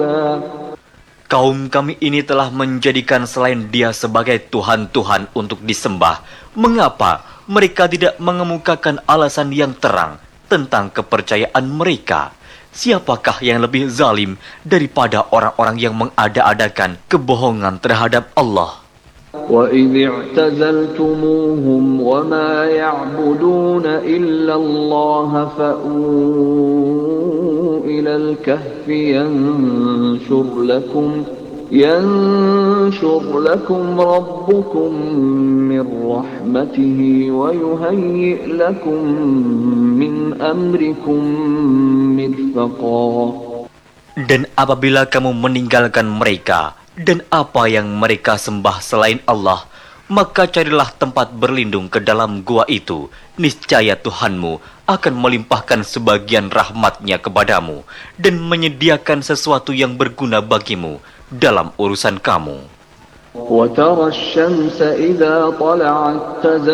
Kaum kami ini telah menjadikan selain Dia sebagai Tuhan-Tuhan untuk disembah. Mengapa mereka tidak mengemukakan alasan yang terang tentang kepercayaan mereka? Siapakah yang lebih zalim daripada orang-orang yang mengada-adakan kebohongan terhadap Allah? وَإِذِ اعْتَزَلْتُمُوهُمْ وَمَا يَعْبُدُونَ إِلَّا اللَّهَ فَأْوُوا إِلَى الْكَهْفِ يَنشُرْ لَكُمْ رَبُّكُمْ مِنْ رَحْمَتِهِ وَيُهَيِّئْ لَكُمْ مِنْ أَمْرِكُمْ مِرْفَقًا. Dan apabila kamu meninggalkan mereka dan apa yang mereka sembah selain Allah, maka carilah tempat berlindung ke dalam gua itu. Niscaya Tuhanmu akan melimpahkan sebagian rahmat-Nya kepadamu dan menyediakan sesuatu yang berguna bagimu dalam urusan kamu. وَتَرَى الشَّمْسَ إِذَا طَلَعَتْ